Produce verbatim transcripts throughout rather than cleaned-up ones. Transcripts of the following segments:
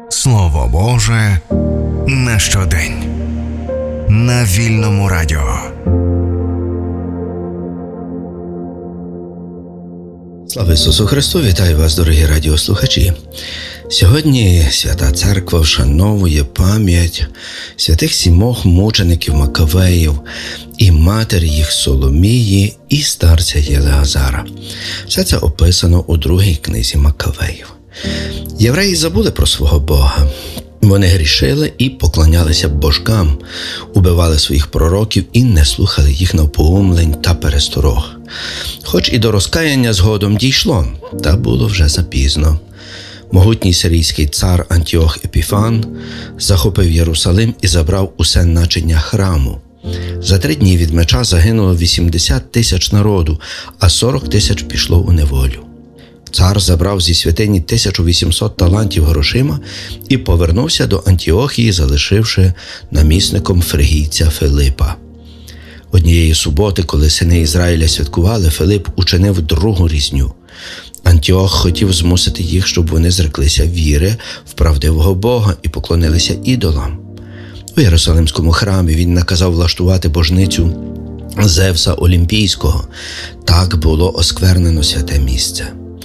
Слово Боже на щодень. На Вільному радіо. Слава Ісусу Христу! Вітаю вас, дорогі радіослухачі! Сьогодні Свята Церква вшановує пам'ять святих сімох мучеників Макавеїв і матері їх Соломії і старця Єлеазара. Все це описано у другій книзі Макавеїв. Євреї забули про свого Бога. Вони грішили і поклонялися божкам, убивали своїх пророків і не слухали їх навпоумлень та пересторог. Хоч і до розкаяння згодом дійшло, та було вже запізно. Могутній сирійський цар Антіох Епіфан захопив Єрусалим і забрав усе начиння храму. За три дні від меча загинуло вісімдесят тисяч народу, а сорок тисяч пішло у неволю. Цар забрав зі святині тисячу вісімсот талантів грошима і повернувся до Антіохії, залишивши намісником фригійця Филипа. Однієї суботи, коли сини Ізраїля святкували, Филип учинив другу різню. Антіох хотів змусити їх, щоб вони зреклися віри в правдивого Бога і поклонилися ідолам. У Єрусалимському храмі він наказав влаштувати божницю Зевса Олімпійського. Так було осквернено святе місце.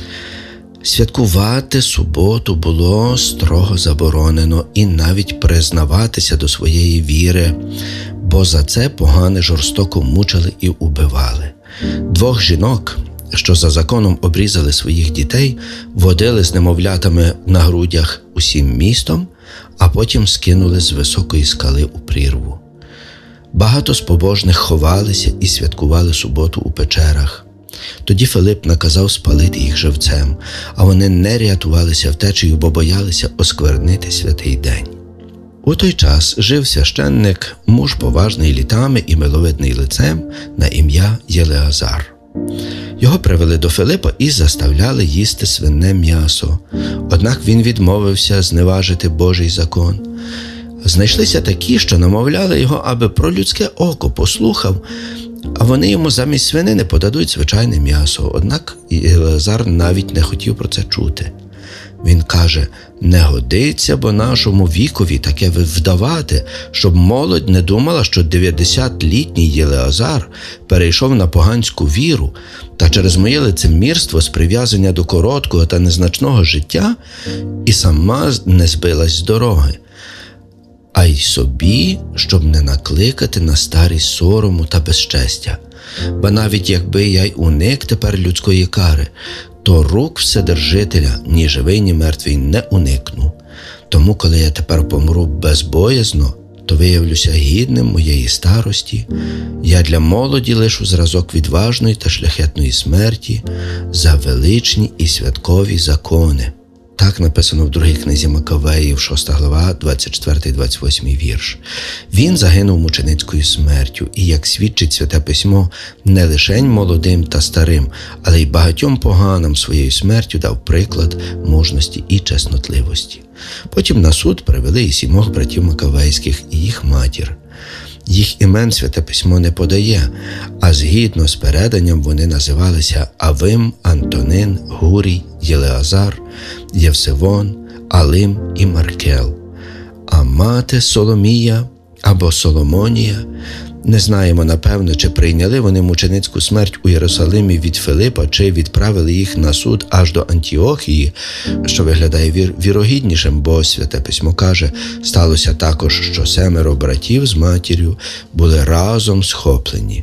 Святкувати суботу було строго заборонено і навіть признаватися до своєї віри, бо за це погани жорстоко мучили і убивали. Двох жінок, що за законом обрізали своїх дітей, водили з немовлятами на грудях усім містом, а потім скинули з високої скали у прірву. Багато з побожних ховалися і святкували суботу у печерах. Тоді Филип наказав спалити їх живцем, а вони не рятувалися втечею, бо боялися осквернити святий день. У той час жив священник, муж поважний літами і миловидний лицем, на ім'я Єлеазар. Його привели до Филипа і заставляли їсти свине м'ясо. Однак він відмовився зневажити Божий закон. Знайшлися такі, що намовляли його, аби про людське око послухав, а вони йому замість свинини подадуть звичайне м'ясо. Однак Єлеазар навіть не хотів про це чути. Він каже: «Не годиться, бо нашому вікові таке вдавати, щоб молодь не думала, що дев'ятдесятилітній Єлеазар перейшов на поганську віру, та через моє лицемірство з прив'язання до короткого та незначного життя і сама не збилась з дороги, а й собі, щоб не накликати на старість сорому та безчестя. Бо навіть якби я й уник тепер людської кари, то рук Вседержителя ні живий, ні мертвий не уникну. Тому, коли я тепер помру безбоязно, то виявлюся гідним моєї старості. Я для молоді лишу зразок відважної та шляхетної смерті за величні і святкові закони». Так написано в другій книзі Макавеїв, шоста глава, двадцять четвертий двадцять восьмий вірш. Він загинув мученицькою смертю, і, як свідчить Святе Письмо, не лишень молодим та старим, але й багатьом поганам своєю смертю дав приклад мужності і чеснотливості. Потім на суд привели і сімох братів Макавейських і їх матір. Їх імен Святе Письмо не подає, а згідно з переданням вони називалися Авим, Антонин, Гурій, Єлеазар, Євсевон, Алим і Маркел. А мати Соломія або Соломонія, не знаємо напевно, чи прийняли вони мученицьку смерть у Єрусалимі від Филипа, чи відправили їх на суд аж до Антіохії, що виглядає вір... вірогіднішим, бо Святе Письмо каже: сталося також, що семеро братів з матір'ю були разом схоплені.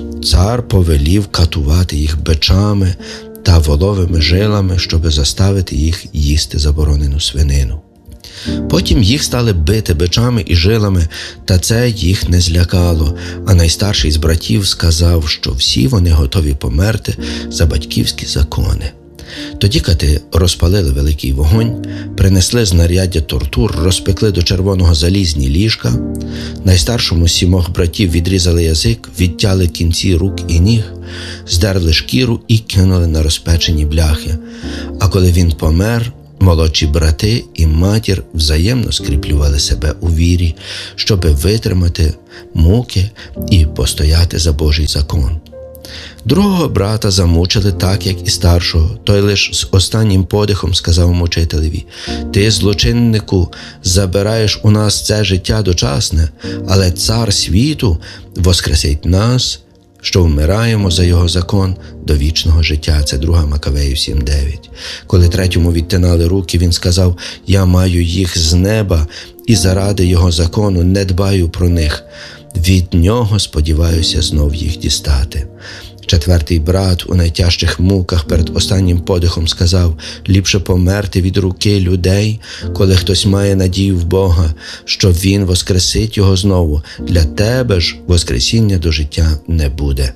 Цар повелів катувати їх бичами та воловими жилами, щоби заставити їх їсти заборонену свинину. Потім їх стали бити бичами і жилами, та це їх не злякало, а найстарший з братів сказав, що всі вони готові померти за батьківські закони. Тоді кати розпалили великий вогонь, принесли знаряддя тортур, розпекли до червоного залізні ліжка. Найстаршому з сімох братів відрізали язик, відтяли кінці рук і ніг, здерли шкіру і кинули на розпечені бляхи. А коли він помер, молодші брати і матір взаємно скріплювали себе у вірі, щоби витримати муки і постояти за Божий закон. Другого брата замучили так, як і старшого. Той лиш з останнім подихом сказав мучителеві: «Ти, злочиннику, забираєш у нас це життя дочасне, але цар світу воскресить нас, що вмираємо за його закон до вічного життя». Це друга Макавеїв сім дев'ять. Коли третьому відтинали руки, він сказав: «Я маю їх з неба і заради його закону не дбаю про них. Від нього сподіваюся знов їх дістати». Четвертий брат у найтяжчих муках перед останнім подихом сказав: «Ліпше померти від руки людей, коли хтось має надію в Бога, що Він воскресить його знову. Для тебе ж воскресіння до життя не буде».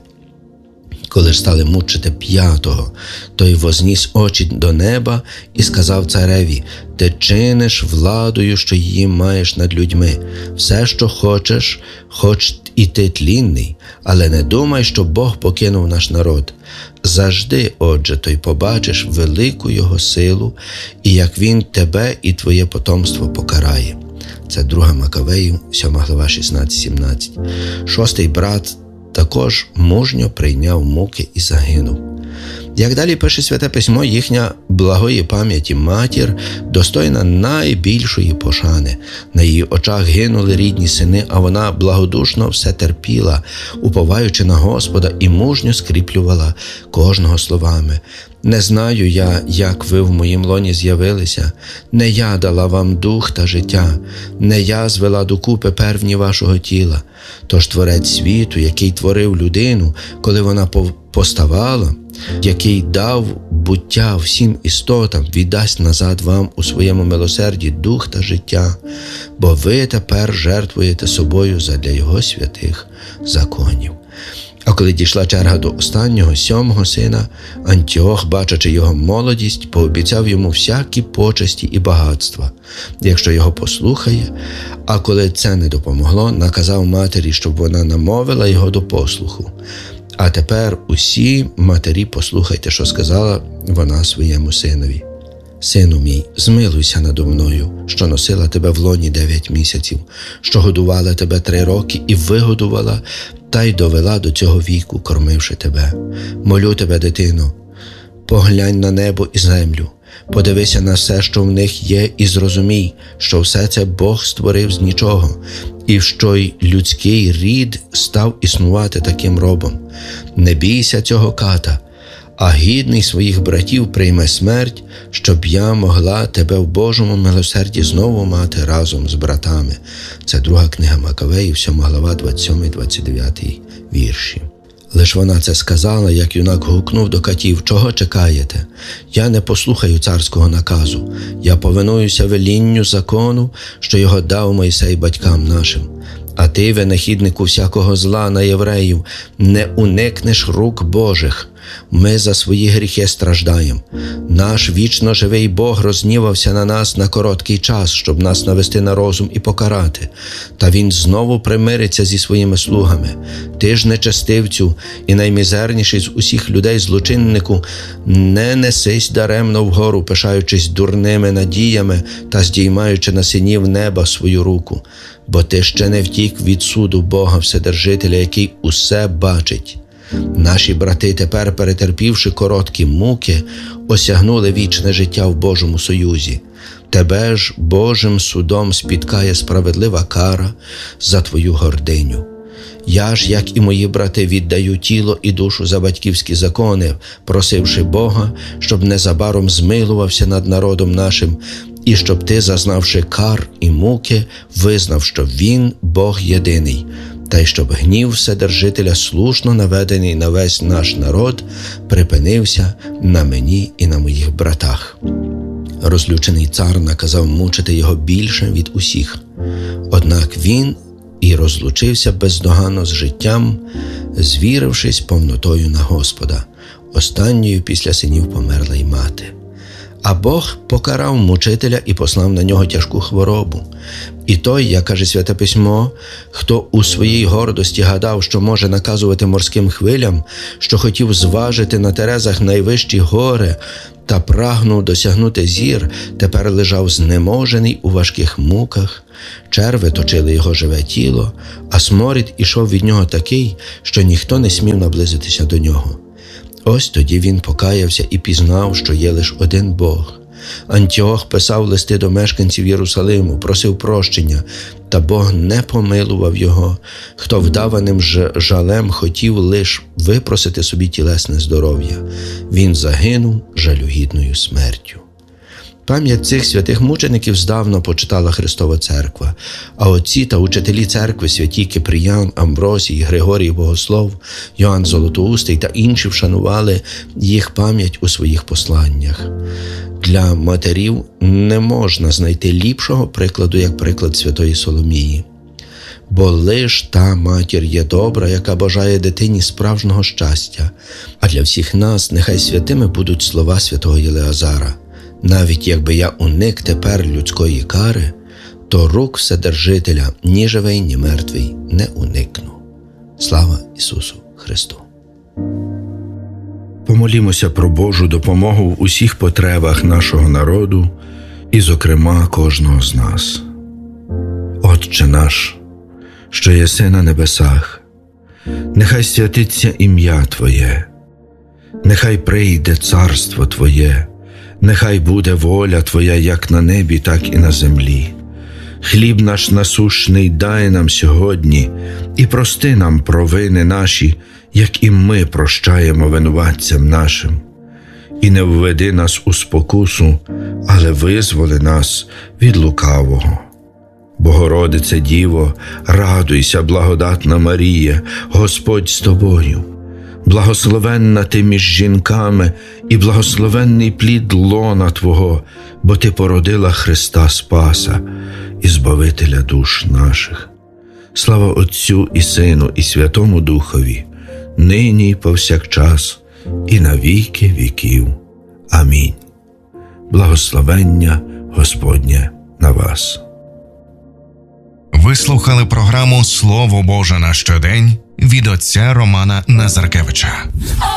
Коли ж стали мучити п'ятого, той возніс очі до неба і сказав цареві: «Ти чиниш владою, що її маєш над людьми. Все, що хочеш, хоч і ти тлінний, але не думай, що Бог покинув наш народ. Завжди, отже, то й побачиш велику його силу, і як він тебе і твоє потомство покарає». Це друга Макавеїв, сьома глава, шістнадцять сімнадцять. Шостий брат також мужньо прийняв муки і загинув. Як далі пише Святе Письмо, їхня благої пам'яті матір достойна найбільшої пошани. На її очах гинули рідні сини, а вона благодушно все терпіла, уповаючи на Господа, і мужньо скріплювала кожного словами: «Не знаю я, як ви в моїм лоні з'явилися, не я дала вам дух та життя, не я звела докупи первні вашого тіла. Тож Творець світу, який творив людину, коли вона поставала, який дав буття всім істотам, віддасть назад вам у своєму милосерді дух та життя, бо ви тепер жертвуєте собою задля його святих законів». А коли дійшла черга до останнього, сьомого сина, Антіох, бачачи його молодість, пообіцяв йому всякі почесті і багатства, якщо його послухає, а коли це не допомогло, наказав матері, щоб вона намовила його до послуху. А тепер усі матері послухайте, що сказала вона своєму синові: «Сину мій, змилуйся надо мною, що носила тебе в лоні дев'ять місяців, що годувала тебе три роки і вигодувала, та й довела до цього віку, кормивши тебе. Молю тебе, дитино, поглянь на небо і землю, подивися на все, що в них є, і зрозумій, що все це Бог створив з нічого, і що й людський рід став існувати таким робом. Не бійся цього ката, а гідний своїх братів прийме смерть, щоб я могла тебе в Божому милосерді знову мати разом з братами». Це друга книга Макавеїв, сьома глава, двадцять сьомий двадцять дев'ятий вірші. Лиш вона це сказала, як юнак гукнув до катів: «Чого чекаєте? Я не послухаю царського наказу. Я повинуюся велінню закону, що його дав Мойсей батькам нашим. А ти, винахіднику всякого зла на євреїв, не уникнеш рук Божих. Ми за свої гріхи страждаємо. Наш вічно живий Бог рознівався на нас на короткий час, щоб нас навести на розум і покарати. Та Він знову примириться зі своїми слугами. Ти ж, нечестивцю і наймізерніший з усіх людей злочиннику, не несись даремно вгору, пишаючись дурними надіями та здіймаючи на синів неба свою руку. Бо ти ще не втік від суду Бога Вседержителя, який усе бачить. Наші брати тепер, перетерпівши короткі муки, осягнули вічне життя в Божому союзі. Тебе ж Божим судом спіткає справедлива кара за твою гординю. Я ж, як і мої брати, віддаю тіло і душу за батьківські закони, просивши Бога, щоб незабаром змилувався над народом нашим, і щоб ти, зазнавши кар і муки, визнав, що Він – Бог єдиний, та й щоб гнів Вседержителя, слушно наведений на весь наш народ, припинився на мені і на моїх братах». Розлючений цар наказав мучити його більше від усіх. Однак він і розлучився бездоганно з життям, звірившись повнотою на Господа. Останньою після синів померла й мати. А Бог покарав мучителя і послав на нього тяжку хворобу. І той, як каже Святе Письмо, хто у своїй гордості гадав, що може наказувати морським хвилям, що хотів зважити на терезах найвищі гори та прагнув досягнути зір, тепер лежав знеможений у важких муках, черви точили його живе тіло, а сморід ішов від нього такий, що ніхто не смів наблизитися до нього. Ось тоді він покаявся і пізнав, що є лише один Бог. Антіох писав листи до мешканців Єрусалиму, просив прощення, та Бог не помилував його, хто вдаваним жалем хотів лише випросити собі тілесне здоров'я. Він загинув жалюгідною смертю. Пам'ять цих святих мучеників здавна почитала Христова Церква, а отці та учителі церкви святі Кипріян, Амбросій, Григорій Богослов, Йоанн Золотоустий та інші вшанували їх пам'ять у своїх посланнях. Для матерів не можна знайти ліпшого прикладу, як приклад святої Соломії. Бо лиш та матір є добра, яка бажає дитині справжнього щастя. А для всіх нас нехай святими будуть слова святого Єлеазара. Навіть якби я уник тепер людської кари, то рук Вседержителя ні живий, ні мертвий не уникну. Слава Ісусу Христу! Помолімося про Божу допомогу в усіх потребах нашого народу і, зокрема, кожного з нас. Отче наш, що єси на небесах, нехай святиться ім'я Твоє, нехай прийде царство Твоє, нехай буде воля Твоя як на небі, так і на землі. Хліб наш насущний дай нам сьогодні і прости нам провини наші, як і ми прощаємо винуватцям нашим. І не введи нас у спокусу, але визволи нас від лукавого. Богородице Діво, радуйся, благодатна Марія, Господь з тобою. Благословенна ти між жінками і благословенний плід лона Твого, бо ти породила Христа Спаса і Збавителя душ наших. Слава Отцю і Сину і Святому Духові, нині і повсякчас, і на віки віків. Амінь. Благословення Господнє на вас. Ви слухали програму «Слово Боже на щодень» від отця Романа Назаркевича.